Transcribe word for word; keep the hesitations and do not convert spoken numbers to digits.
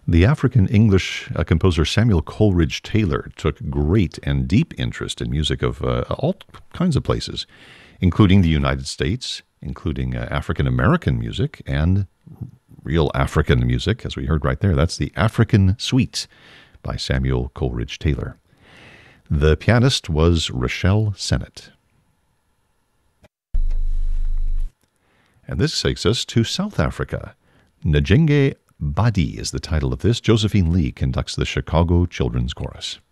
The African-English uh, composer Samuel Coleridge Taylor took great and deep interest in music of uh, all kinds of places, including the United States, including uh, African-American music, and real African music, as we heard right there. That's the African Suite by Samuel Coleridge Taylor. The pianist was Rochelle Sennett. And this takes us to South Africa. Njenge Badi is the title of this. Josephine Lee conducts the Chicago Children's Chorus.